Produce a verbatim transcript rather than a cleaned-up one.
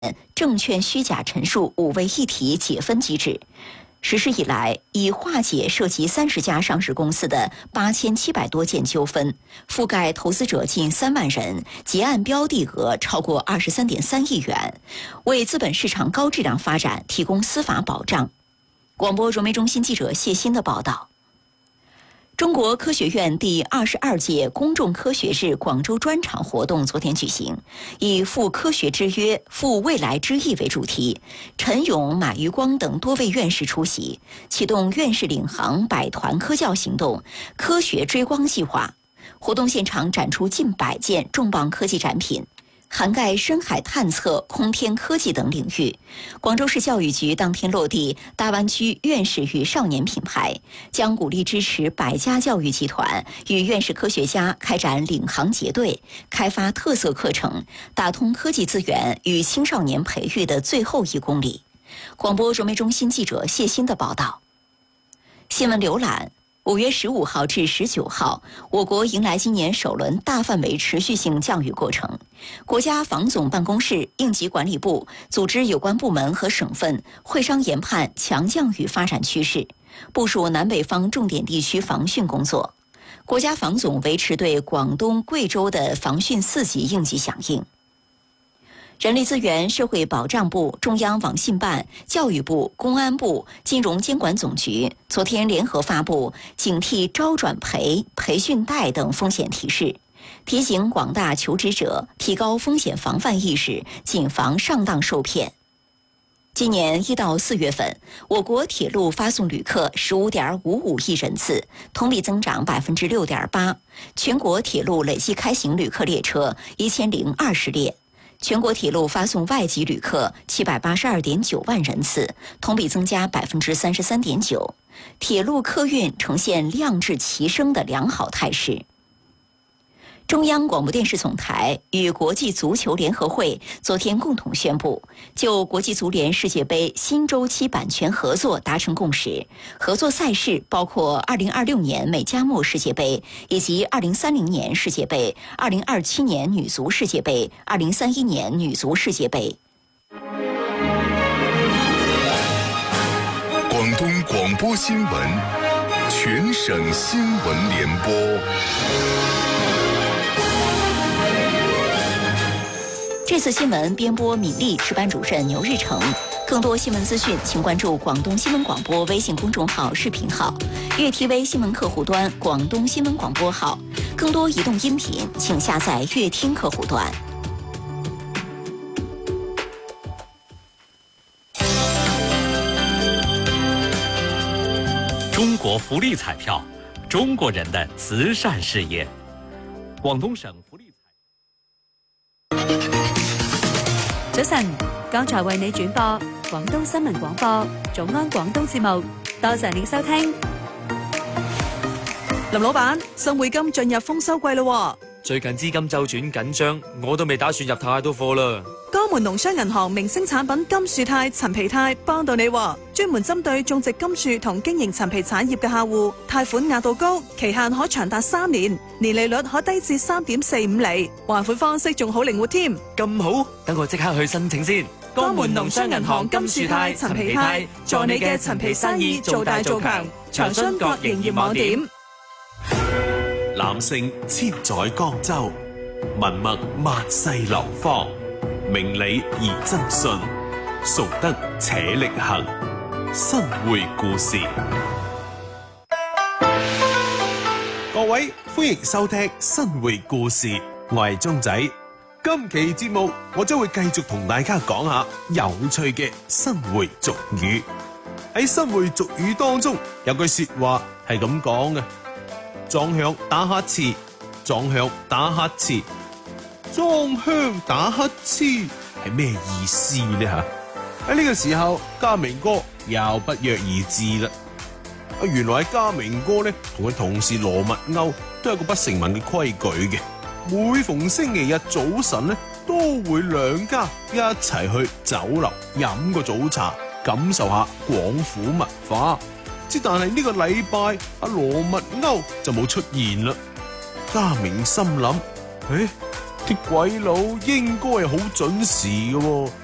证券虚假陈述五位一体解分机制。实施以来，已化解涉及三十家上市公司的八千七百多件纠纷，覆盖投资者近三万人，结案标的额超过二十三点三亿元，为资本市场高质量发展提供司法保障。广播融媒中心记者谢欣的报道。中国科学院第二十二届公众科学日广州专场活动昨天举行，以“赴科学之约，赴未来之翼”为主题，陈勇、马玉光等多位院士出席，启动院士领航百团科教行动、科学追光计划。活动现场展出近百件重磅科技展品，涵盖深海探测、空天科技等领域。广州市教育局当天落地大湾区院士与少年品牌，将鼓励支持百家教育集团与院士科学家开展领航结对，开发特色课程，打通科技资源与青少年培育的最后一公里。广播融媒中心记者谢欣的报道。新闻浏览。五月十五号至十九号，我国迎来今年首轮大范围持续性教育过程。国家防总办公室、应急管理部组织有关部门和省份会商研判强降雨发展趋势，部署南北方重点地区防汛工作。国家防总维持对广东、贵州的防汛四级应急响应。人力资源社会保障部、中央网信办、教育部、公安部、金融监管总局昨天联合发布警惕招转赔、培训贷等风险提示，提醒广大求职者提高风险防范意识，谨防上当受骗。今年一到四月份，我国铁路发送旅客十五点五五亿人次，同比增长百分之六点八。全国铁路累计开行旅客列车一千零二十列。全国铁路发送外籍旅客七百八十二点九万人次，同比增加百分之三十三点九。铁路客运呈现量质齐升的良好态势。中央广播电视总台与国际足球联合会昨天共同宣布，就国际足联世界杯新周期版权合作达成共识。合作赛事包括二零二六年美加墨世界杯，以及二零三零年世界杯、二零二七年女足世界杯、二零三一年女足世界杯。 广东广播新闻，全省新闻联播。 这次新闻编播米粒，值班主任牛日成。更多新闻资讯，请关注广东新闻广播微信公众号、视频号、粤 T V 新闻客户端、广东新闻广播号。更多移动音频，请下载粤听客户端。 中国福利彩票，中国人的慈善事业。廣東省福利早晨，剛才為你轉播廣東新聞廣播早安廣東節目，多謝你收聽。 林老闆，新匯金進入豐收季咯， 最近資金周轉緊張，我都未打算入太多貨啦。 江門農商銀行明星產品金樹泰、陳皮泰幫到你，專門針對種植金樹同經營陳皮產業嘅客戶，貸款額度高，期限可長達三年，年利率可低至三點四五厘，還款方式仲好靈活添。 咁好，等我即刻去申請先。 江門農商銀行金樹泰、陳皮泰，助你嘅陳皮生意做大做強，長春各營業網點。 男性千載江州，文墨萬世流芳，明理而真信，崇德且力行。新會故事，各位歡迎收聽新會故事，我係鐘仔。今期節目我將會繼續同大家講下有趣嘅新會俗語。喺新會俗語當中，有句說話係咁講嘅：裝香打乞嗤，裝香打乞嗤，裝香打乞嗤係咩意思呢？吓，喺呢個時候，嘉明哥又不約而至啦。啊，原來喺嘉明哥咧同佢同事羅密歐都有個不成文嘅規矩嘅。每逢星期日早晨咧，都會兩家一齊去酒樓飲個早茶，感受下廣府文化。之但係呢個禮拜，阿羅密歐就冇出現啦。嘉明心諗：誒，啲鬼佬應該係好準時嘅，